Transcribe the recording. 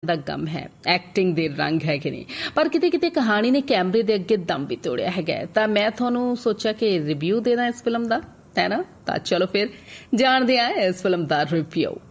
ਦਾ ਗਮ ਹੈ, ਐਕਟਿੰਗ ਦੇ ਰੰਗ ਹੈਗੇ ਨੇ, ਪਰ ਕਿਤੇ ਕਹਾਣੀ ਨੇ ਕੈਮਰੇ ਦੇ ਅੱਗੇ ਦਮ ਵੀ ਤੋੜਿਆ ਹੈਗਾ। ਤਾਂ ਮੈਂ ਤੁਹਾਨੂੰ ਸੋਚਿਆ ਕਿ ਰਿਵਿਊ ਦੇਣਾ ਇਸ ਫਿਲਮ ਦਾ, ਹੈ ਨਾ? ਤਾਂ ਚਲੋ ਫਿਰ ਜਾਣਦੇ ਹਾਂ ਇਸ ਫਿਲਮ ਦਾ ਰਿਵਿਊ।